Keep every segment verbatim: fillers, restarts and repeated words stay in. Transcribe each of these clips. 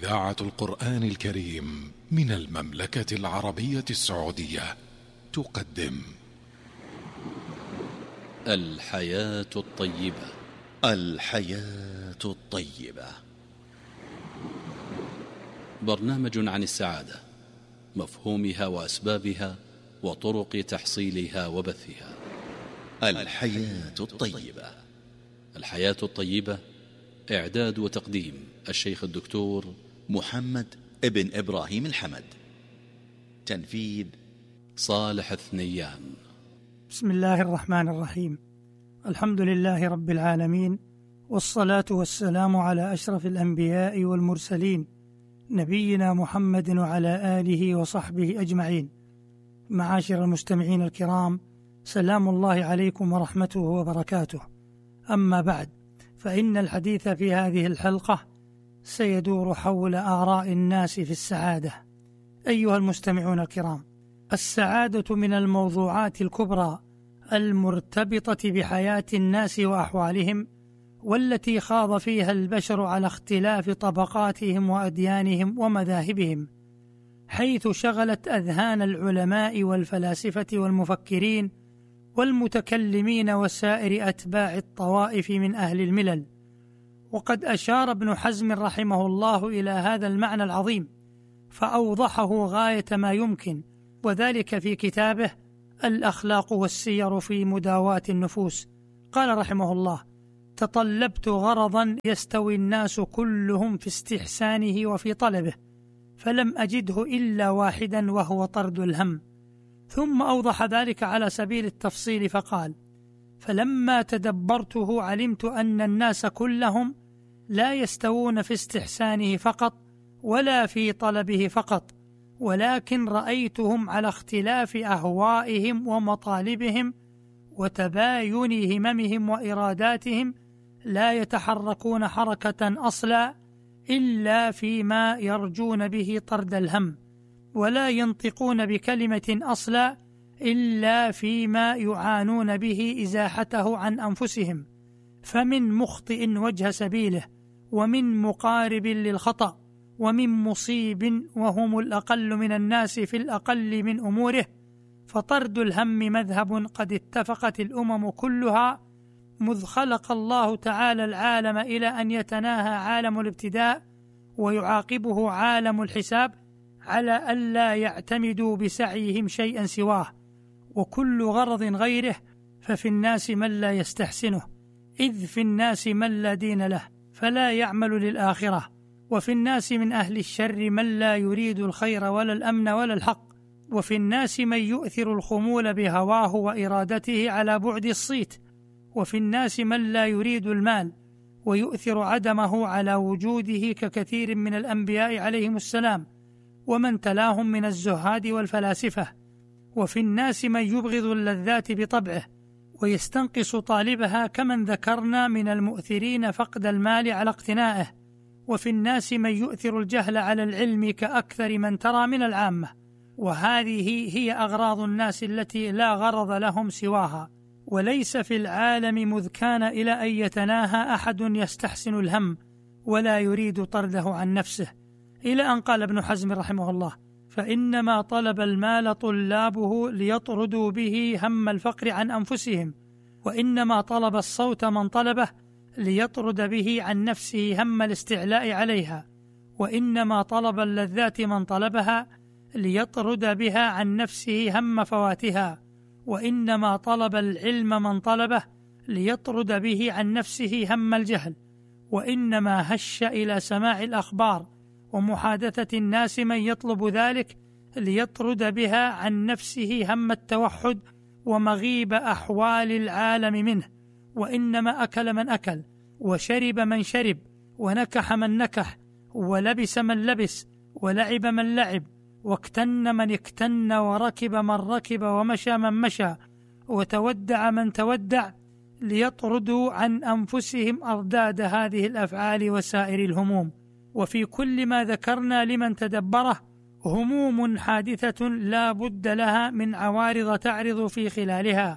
إذاعة القرآن الكريم من المملكة العربية السعودية تقدم الحياة الطيبة. الحياة الطيبة، برنامج عن السعادة، مفهومها وأسبابها وطرق تحصيلها وبثها. الحياة الطيبة. الحياة الطيبة، إعداد وتقديم الشيخ الدكتور محمد ابن إبراهيم الحمد، تنفيذ صالح الثنيان. بسم الله الرحمن الرحيم. الحمد لله رب العالمين، والصلاة والسلام على أشرف الأنبياء والمرسلين، نبينا محمد وعلى آله وصحبه أجمعين. معاشر المستمعين الكرام، سلام الله عليكم ورحمته وبركاته. أما بعد، فإن الحديث في هذه الحلقة سيدور حول آراء الناس في السعادة. أيها المستمعون الكرام، السعادة من الموضوعات الكبرى المرتبطة بحياة الناس وأحوالهم، والتي خاض فيها البشر على اختلاف طبقاتهم وأديانهم ومذاهبهم، حيث شغلت أذهان العلماء والفلاسفة والمفكرين والمتكلمين وسائر أتباع الطوائف من أهل الملل. وقد أشار ابن حزم رحمه الله إلى هذا المعنى العظيم فأوضحه غاية ما يمكن، وذلك في كتابه الأخلاق والسير في مداواة النفوس. قال رحمه الله: تطلبت غرضا يستوي الناس كلهم في استحسانه وفي طلبه، فلم أجده إلا واحدا وهو طرد الهم. ثم أوضح ذلك على سبيل التفصيل فقال: فلما تدبرته علمت أن الناس كلهم لا يستوون في استحسانه فقط ولا في طلبه فقط، ولكن رأيتهم على اختلاف أهوائهم ومطالبهم وتباين هممهم وإراداتهم، لا يتحركون حركة أصلا إلا فيما يرجون به طرد الهم، ولا ينطقون بكلمة أصلا إلا فيما يعانون به إزاحته عن أنفسهم، فمن مخطئ وجه سبيله، ومن مقارب للخطأ، ومن مصيب وهم الأقل من الناس في الأقل من أموره. فطرد الهم مذهب قد اتفقت الأمم كلها مذ خلق الله تعالى العالم إلى أن يتناهى عالم الابتداء ويعاقبه عالم الحساب على ألا يعتمدوا بسعيهم شيئا سواه. وكل غرض غيره ففي الناس من لا يستحسنه، إذ في الناس من لا دين له فلا يعمل للآخرة، وفي الناس من أهل الشر من لا يريد الخير ولا الأمن ولا الحق، وفي الناس من يؤثر الخمول بهواه وإرادته على بعد الصيت، وفي الناس من لا يريد المال ويؤثر عدمه على وجوده ككثير من الأنبياء عليهم السلام ومن تلاهم من الزهاد والفلاسفة، وفي الناس من يبغض اللذات بطبعه ويستنقص طالبها كمن ذكرنا من المؤثرين فقد المال على اقتنائه، وفي الناس من يؤثر الجهل على العلم كأكثر من ترى من العامة. وهذه هي أغراض الناس التي لا غرض لهم سواها. وليس في العالم مذ كان إلى أن يتناهى أحد يستحسن الهم ولا يريد طرده عن نفسه، إلى أن قال ابن حزم رحمه الله: فإنما طلب المال طلابه ليطردوا به هم الفقر عن أنفسهم، وإنما طلب الصوت من طلبه ليطرد به عن نفسه هم الاستعلاء عليها، وإنما طلب اللذات من طلبها ليطرد بها عن نفسه هم فواتها، وإنما طلب العلم من طلبه ليطرد به عن نفسه هم الجهل، وإنما هش إلى سماع الأخبار ومحادثة الناس من يطلب ذلك ليطرد بها عن نفسه هم التوحد ومغيب أحوال العالم منه، وإنما أكل من أكل، وشرب من شرب، ونكح من نكح، ولبس من لبس، ولعب من لعب، واكتن من اكتن، وركب من ركب، ومشى من مشى، وتودع من تودع، ليطردوا عن أنفسهم أرداد هذه الأفعال وسائر الهموم. وفي كل ما ذكرنا لمن تدبره هموم حادثة لا بد لها من عوارض تعرض في خلالها،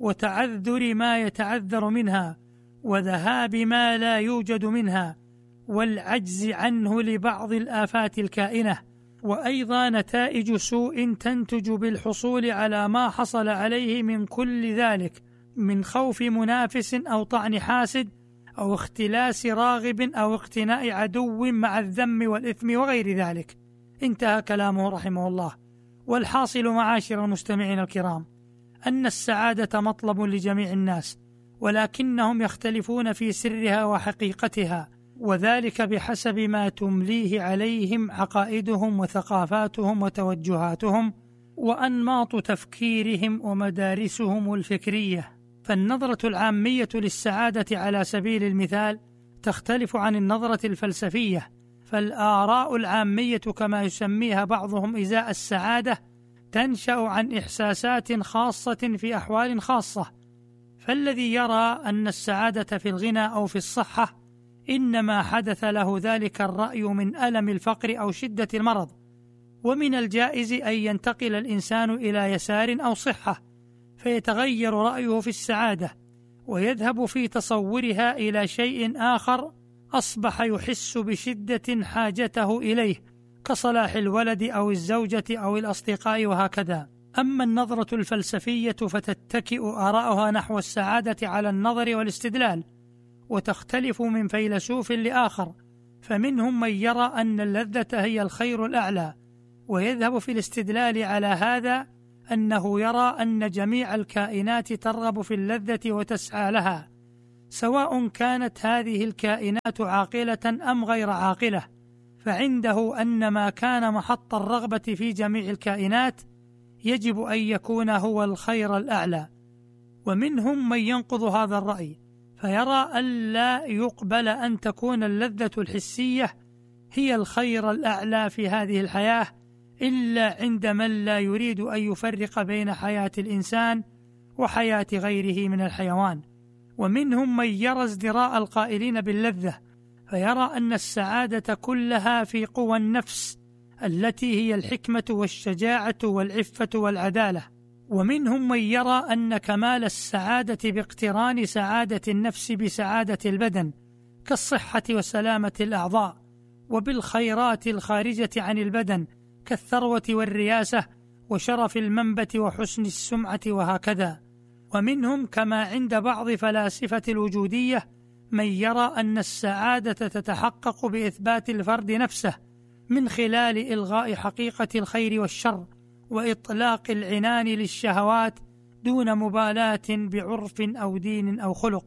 وتعذر ما يتعذر منها، وذهاب ما لا يوجد منها، والعجز عنه لبعض الآفات الكائنة، وأيضا نتائج سوء تنتج بالحصول على ما حصل عليه من كل ذلك، من خوف منافس أو طعن حاسد أو اختلاس راغب أو اقتناء عدو مع الذم والإثم وغير ذلك. انتهى كلامه رحمه الله. والحاصل معاشر المستمعين الكرام أن السعادة مطلب لجميع الناس، ولكنهم يختلفون في سرها وحقيقتها، وذلك بحسب ما تمليه عليهم عقائدهم وثقافاتهم وتوجهاتهم وأنماط تفكيرهم ومدارسهم الفكرية. فالنظرة العامية للسعادة على سبيل المثال تختلف عن النظرة الفلسفية، فالآراء العامية كما يسميها بعضهم إزاء السعادة تنشأ عن إحساسات خاصة في أحوال خاصة، فالذي يرى أن السعادة في الغنى أو في الصحة إنما حدث له ذلك الرأي من ألم الفقر أو شدة المرض. ومن الجائز أن ينتقل الإنسان إلى يسار أو صحة فيتغير رأيه في السعادة ويذهب في تصورها إلى شيء آخر أصبح يحس بشدة حاجته إليه، كصلاح الولد أو الزوجة أو الأصدقاء وهكذا. أما النظرة الفلسفية فتتكئ آراؤها نحو السعادة على النظر والاستدلال، وتختلف من فيلسوف لآخر، فمنهم من يرى أن اللذة هي الخير الأعلى، ويذهب في الاستدلال على هذا أنه يرى أن جميع الكائنات ترغب في اللذة وتسعى لها، سواء كانت هذه الكائنات عاقلة أم غير عاقلة، فعنده أن ما كان محط الرغبة في جميع الكائنات يجب أن يكون هو الخير الأعلى. ومنهم من ينقض هذا الرأي فيرى أن لا يقبل أن تكون اللذة الحسية هي الخير الأعلى في هذه الحياة إلا عند من لا يريد أن يفرق بين حياة الإنسان وحياة غيره من الحيوان. ومنهم من يرى ازدراء القائلين باللذة فيرى أن السعادة كلها في قوى النفس التي هي الحكمة والشجاعة والعفة والعدالة. ومنهم من يرى أن كمال السعادة باقتران سعادة النفس بسعادة البدن، كالصحة وسلامة الأعضاء، وبالخيرات الخارجة عن البدن كالثروة والرياسة وشرف المنبت وحسن السمعة وهكذا. ومنهم كما عند بعض فلاسفة الوجودية من يرى أن السعادة تتحقق بإثبات الفرد نفسه من خلال إلغاء حقيقة الخير والشر وإطلاق العنان للشهوات دون مبالاة بعرف أو دين أو خلق.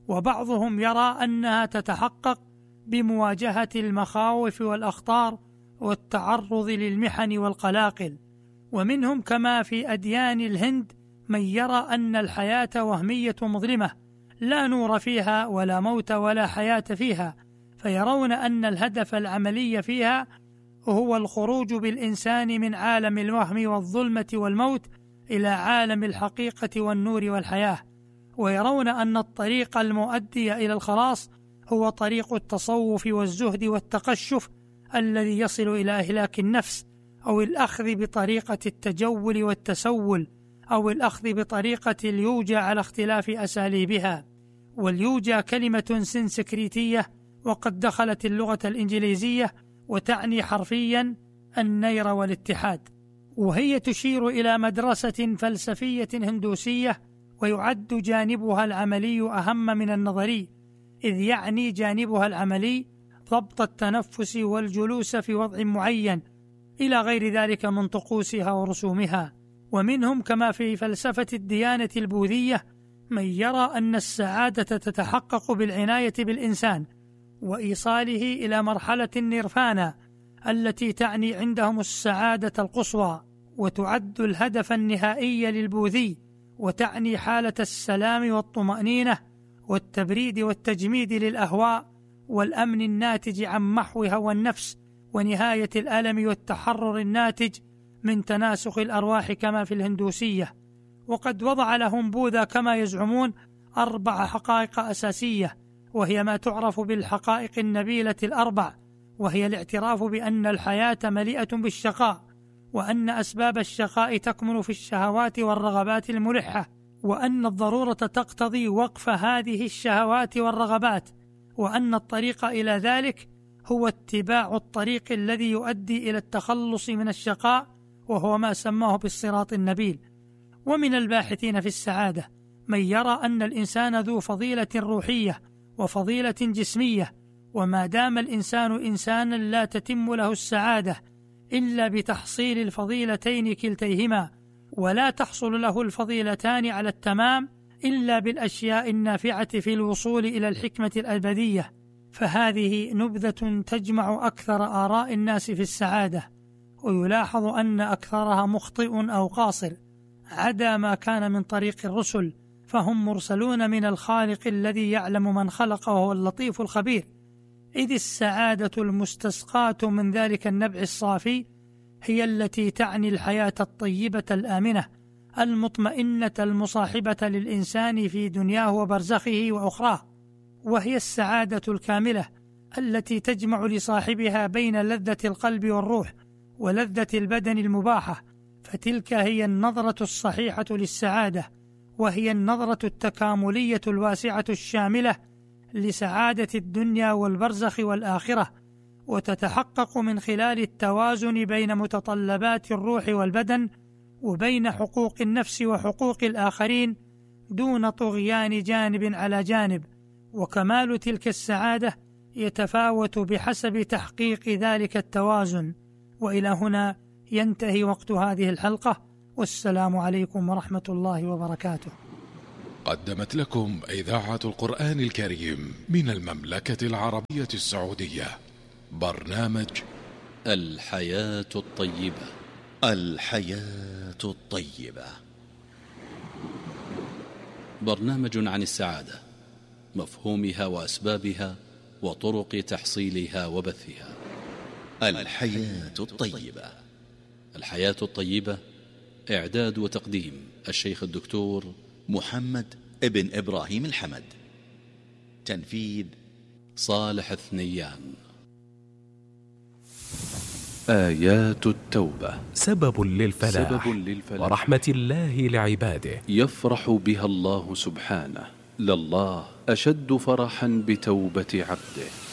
وبعضهم يرى أنها تتحقق بمواجهة المخاوف والأخطار والتعرض للمحن والقلاقل. ومنهم كما في أديان الهند من يرى أن الحياة وهمية مظلمة لا نور فيها ولا موت ولا حياة فيها، فيرون أن الهدف العملي فيها هو الخروج بالإنسان من عالم الوهم والظلمة والموت إلى عالم الحقيقة والنور والحياة. ويرون أن الطريق المؤدي إلى الخلاص هو طريق التصوف والزهد والتقشف الذي يصل إلى إهلاك النفس، أو الأخذ بطريقة التجول والتسول، أو الأخذ بطريقة اليوجا على اختلاف أساليبها. واليوجا كلمة سنسكريتية وقد دخلت اللغة الإنجليزية وتعني حرفيا النير والاتحاد، وهي تشير إلى مدرسة فلسفية هندوسية، ويعد جانبها العملي أهم من النظري، إذ يعني جانبها العملي ضبط التنفس والجلوس في وضع معين إلى غير ذلك من طقوسها ورسومها. ومنهم كما في فلسفة الديانة البوذية من يرى أن السعادة تتحقق بالعناية بالإنسان وإيصاله إلى مرحلة النيرفانا التي تعني عندهم السعادة القصوى، وتعد الهدف النهائي للبوذي، وتعني حالة السلام والطمأنينة والتبريد والتجميد للأهواء والأمن الناتج عن محو هوى النفس ونهاية الألم والتحرر الناتج من تناسخ الأرواح كما في الهندوسية. وقد وضع لهم بوذا كما يزعمون أربع حقائق أساسية، وهي ما تعرف بالحقائق النبيلة الأربع، وهي الاعتراف بأن الحياة مليئة بالشقاء، وأن أسباب الشقاء تكمن في الشهوات والرغبات الملحة، وأن الضرورة تقتضي وقف هذه الشهوات والرغبات، وأن الطريق إلى ذلك هو اتباع الطريق الذي يؤدي إلى التخلص من الشقاء، وهو ما سماه بالصراط النبيل. ومن الباحثين في السعادة من يرى أن الإنسان ذو فضيلة روحية وفضيلة جسمية، وما دام الإنسان إنسانا لا تتم له السعادة إلا بتحصيل الفضيلتين كلتيهما، ولا تحصل له الفضيلتان على التمام إلا بالأشياء النافعة في الوصول إلى الحكمة الأبدية. فهذه نبذة تجمع أكثر آراء الناس في السعادة، ويلاحظ أن أكثرها مخطئ أو قاصر، عدا ما كان من طريق الرسل، فهم مرسلون من الخالق الذي يعلم من خلق وهو اللطيف الخبير. إذ السعادة المستسقاة من ذلك النبع الصافي هي التي تعني الحياة الطيبة الآمنة المطمئنة المصاحبة للإنسان في دنياه وبرزخه وأخراه، وهي السعادة الكاملة التي تجمع لصاحبها بين لذة القلب والروح ولذة البدن المباحة. فتلك هي النظرة الصحيحة للسعادة، وهي النظرة التكاملية الواسعة الشاملة لسعادة الدنيا والبرزخ والآخرة، وتتحقق من خلال التوازن بين متطلبات الروح والبدن وبين حقوق النفس وحقوق الآخرين دون طغيان جانب على جانب. وكمال تلك السعادة يتفاوت بحسب تحقيق ذلك التوازن. وإلى هنا ينتهي وقت هذه الحلقة، والسلام عليكم ورحمة الله وبركاته. قدمت لكم إذاعة القرآن الكريم من المملكة العربية السعودية برنامج الحياة الطيبة. الحياة الطيبة، برنامج عن السعادة، مفهومها وأسبابها وطرق تحصيلها وبثها. الحياة الطيبة. الحياة الطيبة، إعداد وتقديم الشيخ الدكتور محمد ابن إبراهيم الحمد. تنفيذ صالح الثنيان. آيات التوبة سبب للفلاح, سبب للفلاح ورحمة الله لعباده، يفرح بها الله سبحانه، لله أشد فرحا بتوبة عبده.